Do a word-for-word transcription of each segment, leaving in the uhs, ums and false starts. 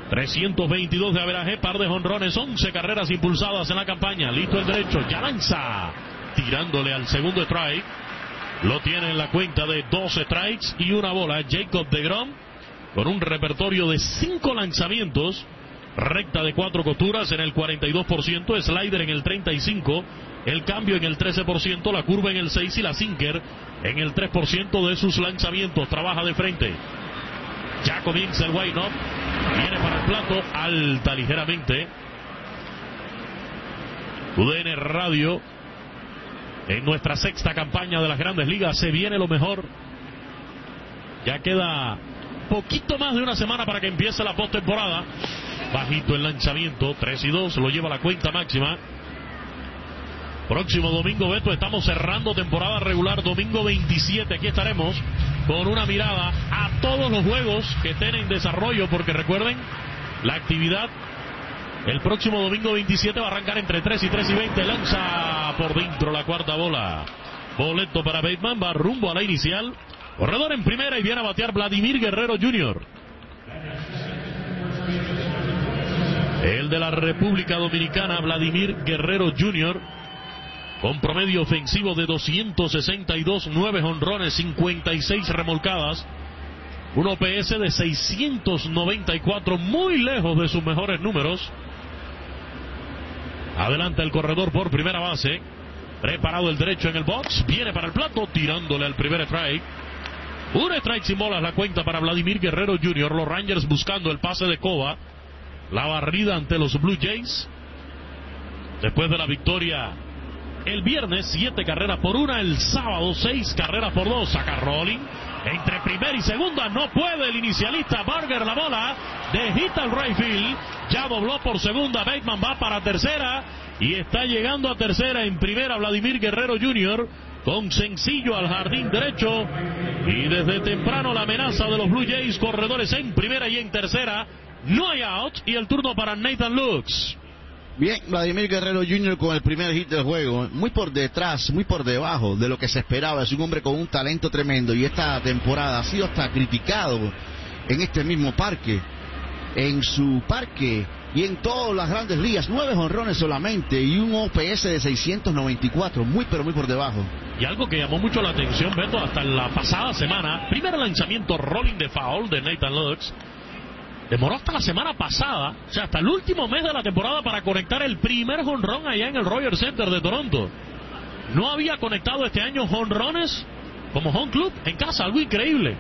trescientos veintidós de averaje, par de jonrones, once carreras impulsadas en la campaña. Listo el derecho, ya lanza, tirándole al segundo strike. Lo tiene en la cuenta de dos strikes y una bola. Jacob deGrom con un repertorio de cinco lanzamientos. Recta de cuatro costuras en el cuarenta y dos por ciento, slider en el treinta y cinco por ciento, el cambio en el trece por ciento, la curva en el seis por ciento y la sinker en el tres por ciento de sus lanzamientos. Trabaja de frente. Ya comienza el wind-up. Viene para el plato, alta ligeramente. U D N Radio. En nuestra sexta campaña de las Grandes Ligas se viene lo mejor. Ya queda poquito más de una semana para que empiece la postemporada. Bajito el lanzamiento, tres y dos, lo lleva a la cuenta máxima. Próximo domingo, Beto, estamos cerrando temporada regular, domingo veintisiete. Aquí estaremos con una mirada a todos los juegos que estén en desarrollo, porque recuerden, la actividad el próximo domingo veintisiete va a arrancar entre tres y tres y veinte. Lanza por dentro la cuarta bola. Boleto para Bateman, va rumbo a la inicial. Corredor en primera y viene a batear Vladimir Guerrero junior El de la República Dominicana, Vladimir Guerrero junior con promedio ofensivo de doscientos sesenta y dos, nueve jonrones, cincuenta y seis remolcadas, un O P S de seiscientos noventa y cuatro, muy lejos de sus mejores números. Adelanta el corredor por primera base, preparado el derecho en el box, viene para el plato, tirándole al primer strike. Un strike sin bolas, la cuenta para Vladimir Guerrero junior Los Rangers buscando el pase de Cova, la barrida ante los Blue Jays después de la victoria el viernes, siete carreras por una. El sábado, seis carreras por dos. Saca Rolling entre primera y segunda, no puede el inicialista Burger, la bola de hit al right field, ya dobló por segunda. Bateman va para tercera y está llegando a tercera. En primera Vladimir Guerrero junior con sencillo al jardín derecho, y desde temprano la amenaza de los Blue Jays. Corredores en primera y en tercera, no hay out, y el turno para Nathan Lux. Bien, Vladimir Guerrero junior con el primer hit del juego, muy por detrás, muy por debajo de lo que se esperaba. Es un hombre con un talento tremendo, y esta temporada ha sido hasta criticado en este mismo parque, en su parque y en todas las Grandes Ligas. Nueve jonrones solamente y un O P S de seiscientos noventa y cuatro, muy pero muy por debajo. Y algo que llamó mucho la atención, Beto, hasta la pasada semana, primer lanzamiento rolling de foul de Nathan Lux. Demoró hasta la semana pasada, o sea, hasta el último mes de la temporada, para conectar el primer jonrón allá en el Rogers Center de Toronto. No había conectado este año jonrones como home club en casa, algo increíble.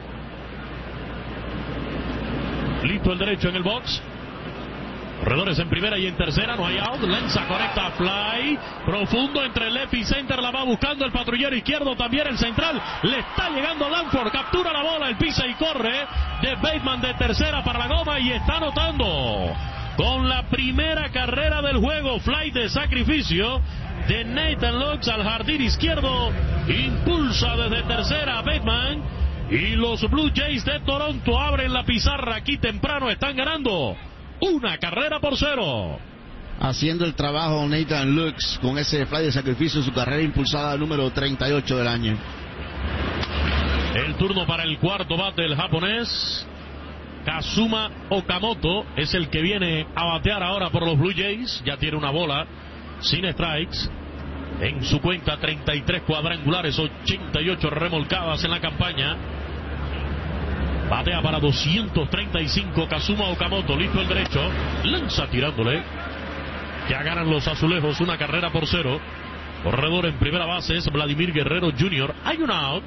Listo el derecho en el box. Corredores en primera y en tercera, no hay out. Lanza, conecta, fly profundo entre left y center, la va buscando el patrullero izquierdo, también el central, le está llegando Lanford, captura la bola, el pisa y corre de Bateman de tercera para la goma, y está anotando con la primera carrera del juego. Fly de sacrificio de Nathan Lux al jardín izquierdo, impulsa desde tercera a Bateman, y los Blue Jays de Toronto abren la pizarra aquí temprano. Están ganando una carrera por cero. Haciendo el trabajo Nathan Lux con ese fly de sacrificio, su carrera impulsada número treinta y ocho del año. El turno para el cuarto bate del japonés. Kazuma Okamoto es el que viene a batear ahora por los Blue Jays. Ya tiene una bola sin strikes en su cuenta, treinta y tres cuadrangulares, ochenta y ocho remolcadas en la campaña. Batea para doscientos treinta y cinco Kazuma Okamoto. Listo el derecho, lanza tirándole. Ya ganan los azulejos una carrera por cero. Corredor en primera base es Vladimir Guerrero junior Hay una out.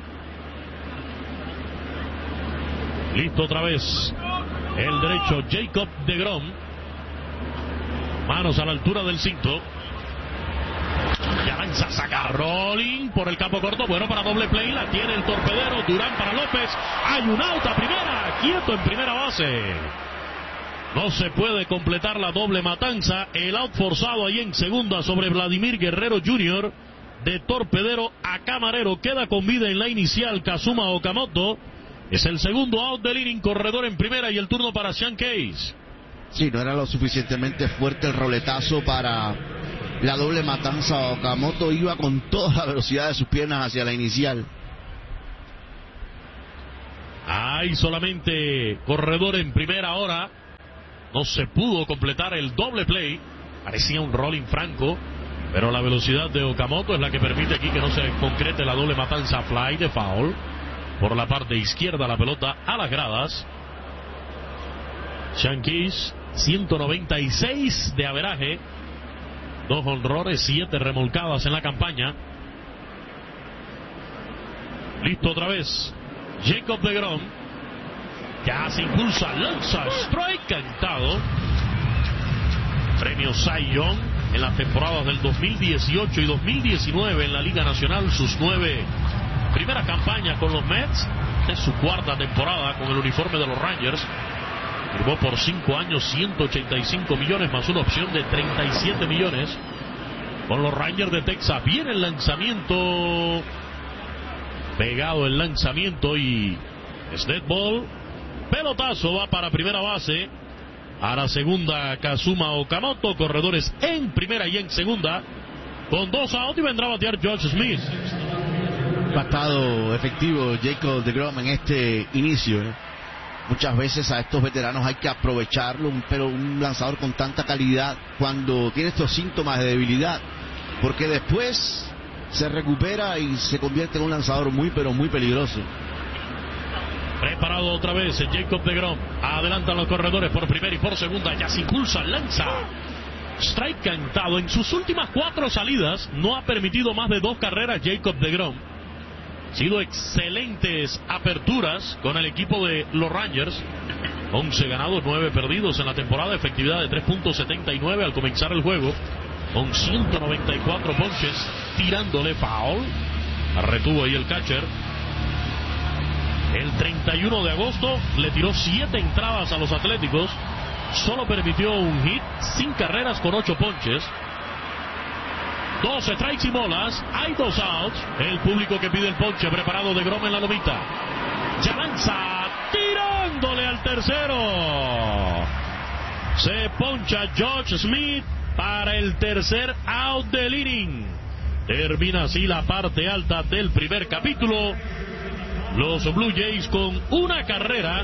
Listo otra vez el derecho, Jacob deGrom. Manos a la altura del cinto. Ya lanza, saca rolling por el campo corto, bueno para doble play, la tiene el torpedero. Durán para López, hay un out a primera, quieto en primera base. No se puede completar la doble matanza. El out forzado ahí en segunda sobre Vladimir Guerrero junior De torpedero a camarero, queda con vida en la inicial Kazuma Okamoto. Es el segundo out del inning. Corredor en primera y el turno para Sean Case. Sí, no era lo suficientemente fuerte el roletazo para la doble matanza. Okamoto iba con toda la velocidad de sus piernas hacia la inicial. Hay solamente corredor en primera ahora. no se pudo completar el doble play. Parecía un rolling franco, pero la velocidad de Okamoto es la que permite aquí que no se concrete la doble matanza. Fly de foul. Por la parte izquierda la pelota a las gradas. Yankees, ciento noventa y seis de averaje. Dos honrones, siete remolcadas en la campaña. Listo otra vez. Jacob deGrom. Ya se impulsa, lanza, strike cantado. Premio Cy Young en las temporadas del dos mil dieciocho y dos mil diecinueve en la Liga Nacional. Sus nueve primeras campañas con los Mets. Es su cuarta temporada con el uniforme de los Rangers. Firmó por cinco años, ciento ochenta y cinco millones más una opción de treinta y siete millones con los Rangers de Texas. Viene el lanzamiento, pegado el lanzamiento y es dead ball. Pelotazo, va para primera base. A la segunda Kazuma Okamoto. Corredores en primera y en segunda. Con dos out y vendrá a batear George Smith. Ha estado efectivo Jacob deGrom en este inicio, ¿eh? Muchas veces a estos veteranos hay que aprovecharlo, pero un lanzador con tanta calidad cuando tiene estos síntomas de debilidad, porque después se recupera y se convierte en un lanzador muy pero muy peligroso. Preparado otra vez Jacob deGrom. Adelantan los corredores por primera y por segunda. Ya se impulsa, lanza. Strike cantado. En sus últimas cuatro salidas no ha permitido más de dos carreras Jacob deGrom. Sido excelentes aperturas con el equipo de los Rangers. once ganados, nueve perdidos en la temporada. Efectividad de tres punto setenta y nueve al comenzar el juego. Con ciento noventa y cuatro ponches. Tirándole foul. Retuvo ahí el catcher. El treinta y uno de agosto le tiró siete entradas a los Atléticos. Solo permitió un hit, sin carreras, con ocho ponches. Dos strikes y bolas, hay dos outs. El público que pide el ponche, preparado deGrom en la lomita. Ya lanza, tirándole al tercero. Se poncha George Smith para el tercer out del inning. Termina así la parte alta del primer capítulo. Los Blue Jays con una carrera,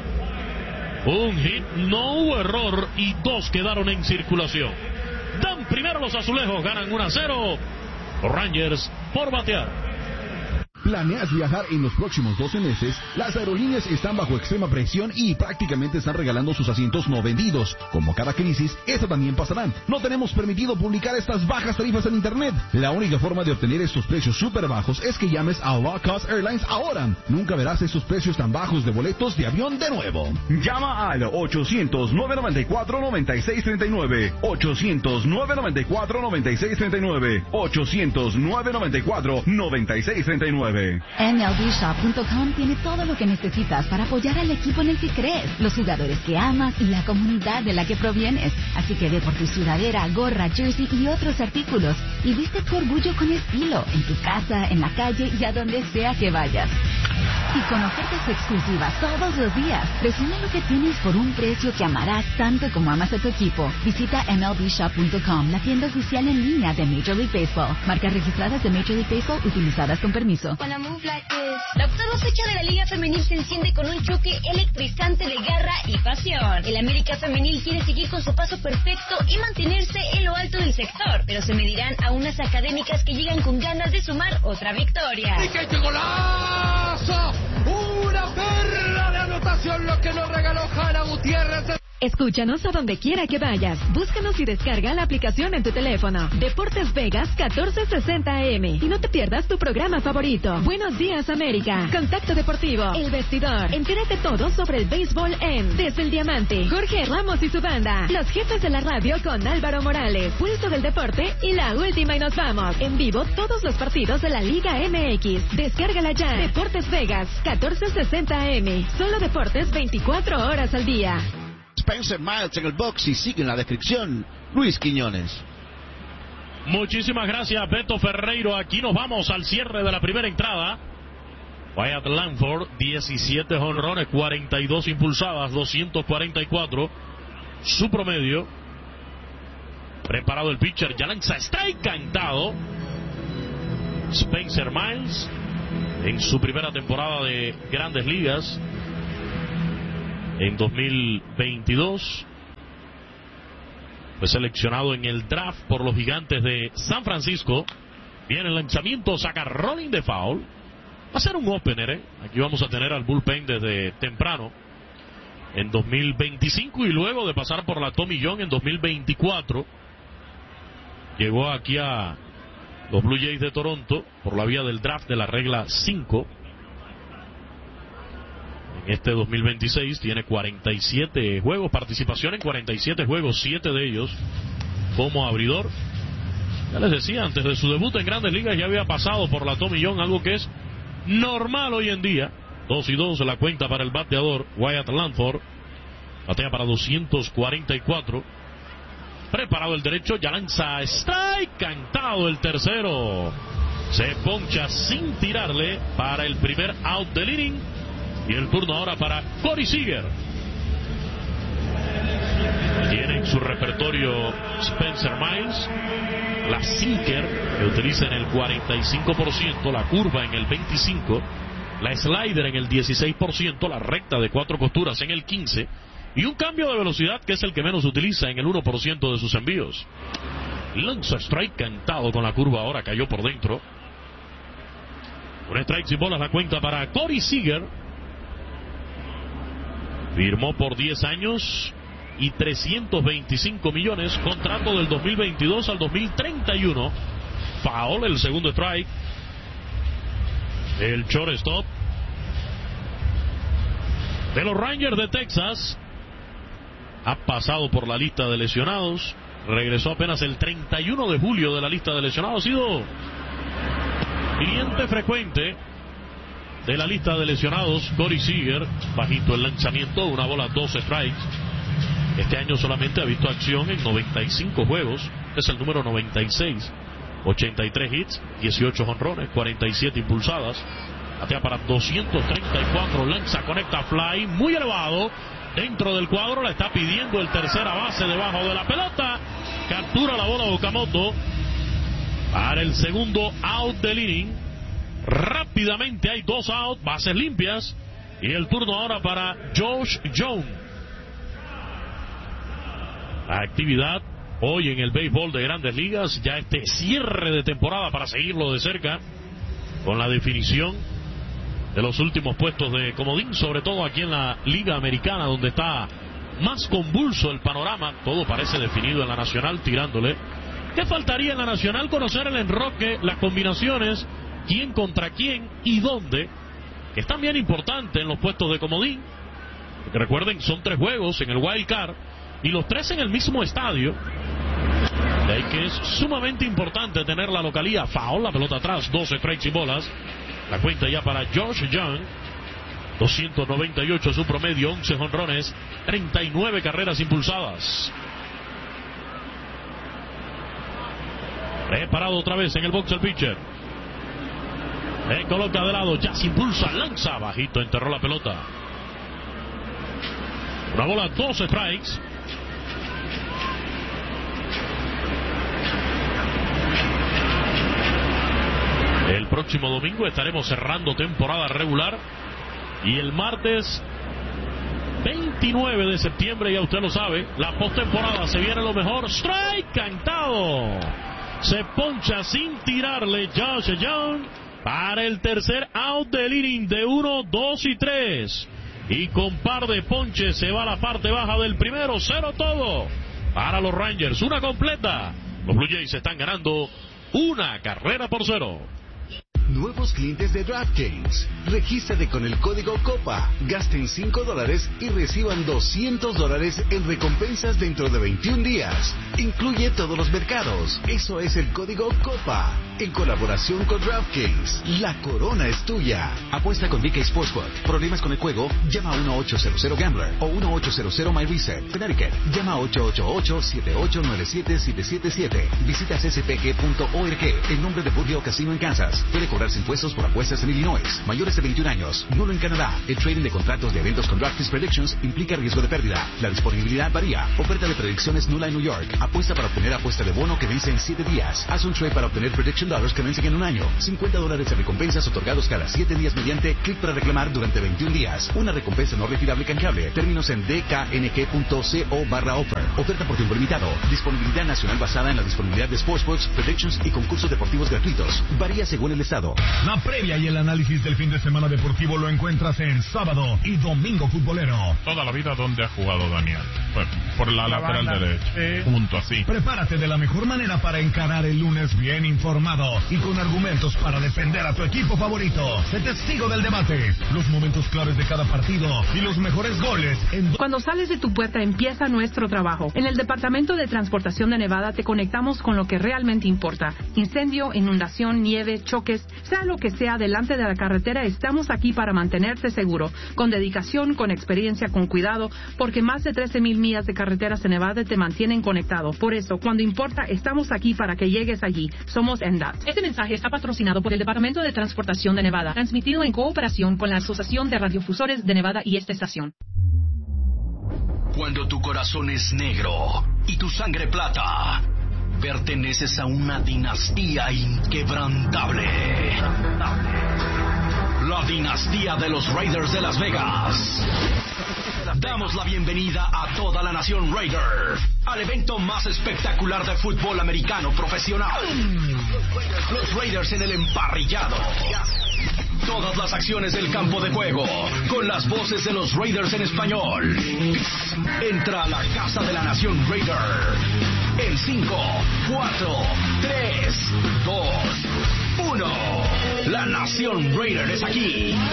un hit, no hubo error y dos quedaron en circulación. Dan primero los azulejos, ganan uno a cero. Los Rangers por batear. ¿Planeas viajar en los próximos doce meses? Las aerolíneas están bajo extrema presión y prácticamente están regalando sus asientos no vendidos. Como cada crisis, esta también pasará. No tenemos permitido publicar estas bajas tarifas en internet. La única forma de obtener estos precios súper bajos es que llames a Low Cost Airlines ahora. Nunca verás estos precios tan bajos de boletos de avión de nuevo. Llama al ochocientos, nueve noventa y cuatro, noventa y seis treinta y nueve. ochocientos, nueve noventa y cuatro, noventa y seis treinta y nueve. ochocientos, nueve noventa y cuatro, noventa y seis treinta y nueve. M L B Shop punto com tiene todo lo que necesitas para apoyar al equipo en el que crees, los jugadores que amas y la comunidad de la que provienes. Así que ve por tu sudadera, gorra, jersey y otros artículos y viste tu orgullo con estilo, en tu casa, en la calle y a donde sea que vayas. Y con ofertas exclusivas todos los días. Resume lo que tienes por un precio que amarás tanto como amas a tu equipo. Visita M L B Shop punto com, la tienda oficial en línea de Major League Baseball. Marcas registradas de Major League Baseball utilizadas con permiso. La octava fecha de la Liga Femenil se enciende con un choque electrizante de garra y pasión. El América Femenil quiere seguir con su paso perfecto y mantenerse en lo alto del sector, pero se medirán a unas académicas que llegan con ganas de sumar otra victoria. ¡Y qué golazo! ¡Una perla de anotación lo que nos regaló Hanna Gutiérrez! Escúchanos a donde quiera que vayas. Búscanos y descarga la aplicación en tu teléfono. Deportes Vegas catorce sesenta A M. Y no te pierdas tu programa favorito. Buenos días, América. Contacto Deportivo. El Vestidor. Entérate todo sobre el béisbol en Desde el Diamante. Jorge Ramos y su banda. Los jefes de la radio con Álvaro Morales. Pulso del deporte y la última y nos vamos. En vivo todos los partidos de la Liga M X. Descárgala ya. Deportes Vegas catorce sesenta A M. Solo deportes veinticuatro horas al día. Spencer Miles en el box y sigue en la descripción Luis Quiñones. Muchísimas gracias, Beto Ferreiro. Aquí nos vamos al cierre de la primera entrada. Wyatt Langford, diecisiete jonrones, cuarenta y dos impulsadas, doscientos cuarenta y cuatro. Su promedio. Preparado el pitcher, ya lanza strike cantado. Spencer Miles en su primera temporada de Grandes Ligas en dos mil veintidós. Fue seleccionado en el draft por los Gigantes de San Francisco. Viene el lanzamiento, saca rolling de foul. Va a ser un opener, ¿eh? Aquí vamos a tener al bullpen desde temprano en dos mil veinticinco y luego de pasar por la Tommy John en dos mil veinticuatro. Llegó aquí a los Blue Jays de Toronto por la vía del draft de la regla cinco. En este dos mil veintiséis tiene cuarenta y siete juegos, participación en cuarenta y siete juegos, siete de ellos como abridor. Ya les decía, antes de su debut en Grandes Ligas ya había pasado por la Tommy John, algo que es normal hoy en día. Dos y dos la cuenta para el bateador Wyatt Langford. Batea para doscientos cuarenta y cuatro. Preparado el derecho, ya lanza strike, cantado el tercero. Se poncha sin tirarle para el primer out del inning. Y el turno ahora para Corey Seager. Tiene en su repertorio Spencer Miles, la sinker que utiliza en el cuarenta y cinco por ciento, la curva en el veinticinco por ciento, la slider en el dieciséis por ciento, la recta de cuatro costuras en el quince por ciento y un cambio de velocidad que es el que menos utiliza en el uno por ciento de sus envíos. Lanza strike cantado con la curva, ahora cayó por dentro. Un strike sin bolas la cuenta para Corey Seager. Firmó por diez años y trescientos veinticinco millones, contrato del dos mil veintidós al dos mil treinta y uno. Foul, el segundo strike. El shortstop de los Rangers de Texas ha pasado por la lista de lesionados. Regresó apenas el treinta y uno de julio de la lista de lesionados. Ha sido cliente frecuente de la lista de lesionados. Corey Seager, bajito el lanzamiento, una bola, dos strikes. Este año solamente ha visto acción en noventa y cinco juegos. Es el número noventa y seis. ochenta y tres hits, dieciocho jonrones, cuarenta y siete impulsadas. Batea para doscientos treinta y cuatro, lanza, conecta, fly, muy elevado. Dentro del cuadro, la está pidiendo el tercera base debajo de la pelota. Captura la bola Okamoto para el segundo out del inning. Rápidamente hay dos outs, bases limpias. Y el turno ahora para Josh Young. La actividad hoy en el béisbol de Grandes Ligas, ya este cierre de temporada para seguirlo de cerca con la definición de los últimos puestos de comodín, sobre todo aquí en la Liga Americana, donde está más convulso el panorama. Todo parece definido en la Nacional, tirándole. ¿Qué faltaría en la Nacional? Conocer el enroque, las combinaciones, quién contra quién y dónde, que es también importante en los puestos de comodín, porque recuerden, son tres juegos en el Wild Card y los tres en el mismo estadio. De ahí que es sumamente importante tener la localía. Foul, la pelota atrás, doce strikes y bolas. La cuenta ya para Josh Young. doscientos noventa y ocho su promedio, once jonrones, treinta y nueve carreras impulsadas. Preparado otra vez en el box el pitcher. Se coloca de lado, ya se impulsa, lanza, bajito, enterró la pelota. Una bola, dos strikes. El próximo domingo estaremos cerrando temporada regular y el martes veintinueve de septiembre, ya usted lo sabe, la postemporada, se viene lo mejor. Strike cantado. Se poncha sin tirarle Josh Young para el tercer out del inning de uno, dos y tres. Y con par de ponches se va a la parte baja del primero. Cero todo para los Rangers. Una completa. Los Blue Jays están ganando una carrera por cero. Nuevos clientes de DraftKings. Regístrate con el código COPA. Gasten cinco dólares y reciban doscientos dólares en recompensas dentro de veintiún días. Incluye todos los mercados. Eso es el código COPA. En colaboración con DraftKings. La corona es tuya. Apuesta con D K Sportsbook. ¿Problemas con el juego? Llama a uno ocho cero cero Gambler o uno ocho cero cero My Reset. Connecticut. Llama a ocho ocho ocho, siete ocho nueve siete, siete siete siete. Visita c s p g punto org. En nombre de Burgeo Casino en Kansas. Puede cobrarse impuestos por apuestas en Illinois. Mayores de veintiún años. Nulo en Canadá. El trading de contratos de eventos con DraftKings Predictions implica riesgo de pérdida. La disponibilidad varía. Oferta de predicciones nula en New York. Apuesta para obtener apuesta de bono que vence en siete días. Haz un trade para obtener prediction Compensation Dollars que vencen en un año. cincuenta dólares de recompensas otorgados cada siete días mediante clic para reclamar durante veintiún días. Una recompensa no retirable canjeable. Términos en d k n g punto co barra offer. Oferta por tiempo limitado. Disponibilidad nacional basada en la disponibilidad de Sportsbooks, Predictions y concursos deportivos gratuitos. Varía según el estado. La previa y el análisis del fin de semana deportivo lo encuentras en Sábado y Domingo Futbolero. Toda la vida donde ha jugado Daniel. Pues, por la, la lateral derecha. Sí. Junto así. Prepárate de la mejor manera para encarar el lunes bien informado y con argumentos para defender a tu equipo favorito. Sé testigo del debate, los momentos claves de cada partido y los mejores goles. En... Cuando sales de tu puerta empieza nuestro trabajo. En el Departamento de Transportación de Nevada te conectamos con lo que realmente importa. Incendio, inundación, nieve, choques, sea lo que sea delante de la carretera, estamos aquí para mantenerte seguro. Con dedicación, con experiencia, con cuidado, porque más de trece mil millas de carreteras en Nevada te mantienen conectado. Por eso, cuando importa, estamos aquí para que llegues allí. Somos N D A T. Este mensaje está patrocinado por el Departamento de Transportación de Nevada, transmitido en cooperación con la Asociación de Radiodifusores de Nevada y esta estación. Cuando tu corazón es negro y tu sangre plata, perteneces a una dinastía inquebrantable. La dinastía de los Raiders de Las Vegas. Damos la bienvenida a toda la nación Raider al evento más espectacular de fútbol americano profesional. Los Raiders en el emparrillado. Todas las acciones del campo de juego, con las voces de los Raiders en español. Entra a la casa de la nación Raider. En cinco, cuatro, tres, dos, uno. La nación Raider es aquí.